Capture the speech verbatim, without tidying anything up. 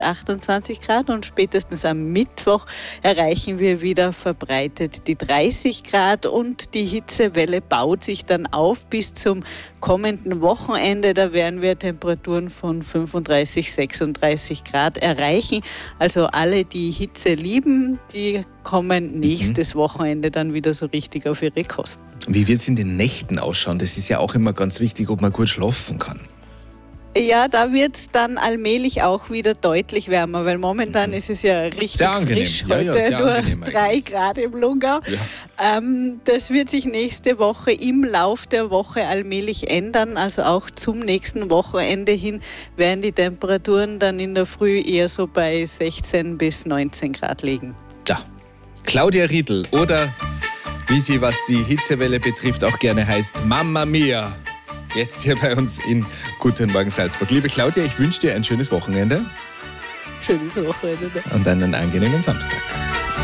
achtundzwanzig Grad und spätestens am Mittwoch erreichen wir wieder verbreitet die dreißig Grad und die Hitzewelle baut sich dann auf bis zum kommenden Wochenende. Da werden wir Temperaturen von fünfunddreißig, sechsunddreißig Grad erreichen. Also alle, die Hitze lieben, die kommen nächstes mhm. Wochenende dann wieder so richtig auf ihre Kosten. Wie wird es in den Nächten ausschauen? Das ist ja auch immer ganz wichtig, ob man gut schlafen kann. Ja, da wird es dann allmählich auch wieder deutlich wärmer, weil momentan mhm. ist es ja richtig sehr angenehm. frisch. Ja, ja, heute sehr nur angenehm drei Grad im Lungau. Ja. Ähm, das wird sich nächste Woche im Lauf der Woche allmählich ändern. Also auch zum nächsten Wochenende hin werden die Temperaturen dann in der Früh eher so bei sechzehn bis neunzehn Grad liegen. Ja, Claudia Riedl oder wie sie, was die Hitzewelle betrifft, auch gerne heißt Mamma Mia. Jetzt hier bei uns in Guten Morgen Salzburg. Liebe Claudia, ich wünsche dir ein schönes Wochenende. Schönes Wochenende. Und einen angenehmen Samstag.